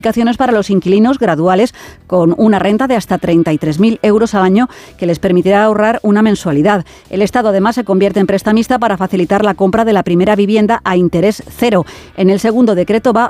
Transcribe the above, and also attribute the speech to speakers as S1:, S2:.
S1: Para los inquilinos graduales con una renta de hasta 33.000 euros al año que les permitirá ahorrar una mensualidad. El Estado además se convierte en prestamista para facilitar la compra de la primera vivienda a interés cero. En el segundo decreto va